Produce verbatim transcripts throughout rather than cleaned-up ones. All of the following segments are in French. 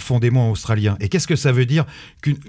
profondément australien. Et qu'est-ce que ça veut dire qu'une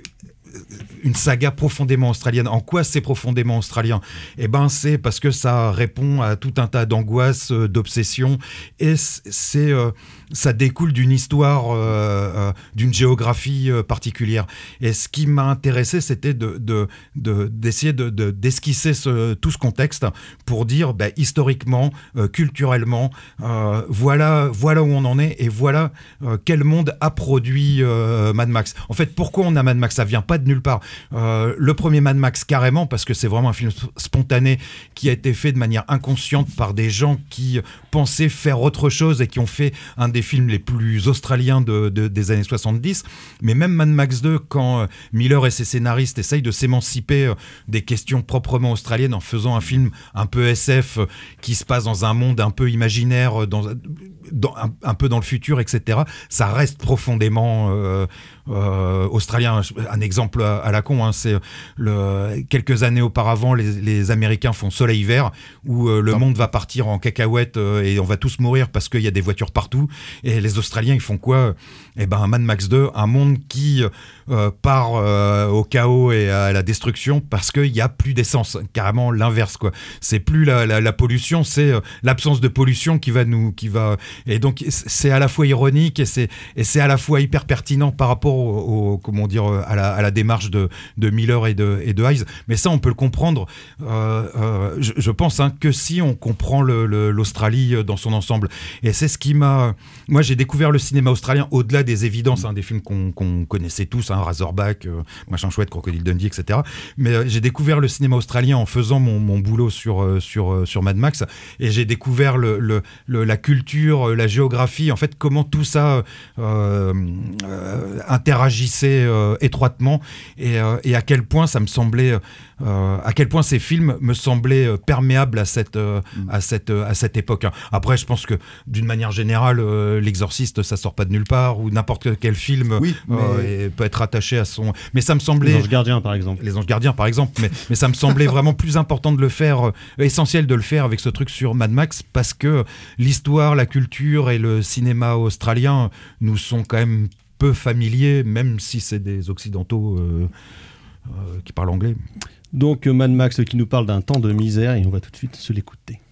une saga profondément australienne? En quoi c'est profondément australien? Eh ben, c'est parce que ça répond à tout un tas d'angoisses, euh, d'obsessions, et c'est, euh, ça découle d'une histoire, euh, euh, d'une géographie euh, particulière. Et ce qui m'a intéressé, c'était de, de, de, d'essayer de, de, d'esquisser ce, tout ce contexte pour dire, ben, historiquement, euh, culturellement, euh, voilà, voilà où on en est, et voilà euh, quel monde a produit euh, Mad Max. En fait, pourquoi on a Mad Max? Ça vient pas de nulle part. Euh, le premier Mad Max, carrément, parce que c'est vraiment un film spontané qui a été fait de manière inconsciente par des gens qui pensaient faire autre chose et qui ont fait un des films les plus australiens de, de, des années soixante-dix. Mais même Mad Max deux, quand euh, Miller et ses scénaristes essayent de s'émanciper euh, des questions proprement australiennes en faisant un film un peu S F euh, qui se passe dans un monde un peu imaginaire, euh, dans, dans, un, un peu dans le futur, et cetera, ça reste profondément euh, euh, australien. Un exemple à, à la con, hein, c'est le, quelques années auparavant, les, les Américains font Soleil-Vert, où euh, le non. monde va partir en cacahuète euh, et on va tous mourir parce qu'il y a des voitures partout. Et les Australiens, ils font quoi? Eh ben, Mad Max deux, un monde qui euh, part euh, au chaos et à la destruction parce qu'il n'y a plus d'essence. Carrément l'inverse, quoi. C'est plus la, la, la pollution, c'est euh, l'absence de pollution qui va nous... Qui va... Et donc, c'est à la fois ironique et c'est, et c'est à la fois hyper pertinent par rapport au, au, comment dire, à la, à la démarche de, de Miller et de, et de Hayes. Mais ça, on peut le comprendre, euh, euh, je, je pense, hein, que si on comprend le, le, l'Australie dans son ensemble. Et c'est ce qui m'a... Moi, j'ai découvert le cinéma australien au-delà des évidences, hein, des films qu'on, qu'on connaissait tous, hein, Razorback, euh, Machin Chouette, Crocodile Dundee, et cetera. Mais euh, j'ai découvert le cinéma australien en faisant mon, mon boulot sur, euh, sur, euh, sur Mad Max, et j'ai découvert le, le, le, la culture, la géographie, en fait, comment tout ça euh, euh, interagissait euh, étroitement, et, euh, et à quel point ça me semblait... Euh, à quel point ces films me semblaient euh, perméables à cette, euh, mmh. à cette, euh, à cette époque. Hein. Après, je pense que d'une manière générale, euh, L'Exorciste, ça sort pas de nulle part, ou n'importe quel film oui, mais... euh, peut être attaché à son... Mais ça me semblait... Les Anges Gardiens, par exemple. Les Anges Gardiens, par exemple. Mais, mais ça me semblait vraiment plus important de le faire, euh, essentiel de le faire avec ce truc sur Mad Max, parce que l'histoire, la culture et le cinéma australien nous sont quand même peu familiers, même si c'est des Occidentaux euh, euh, qui parlent anglais. Donc Mad Max qui nous parle d'un temps de misère, et on va tout de suite se l'écouter.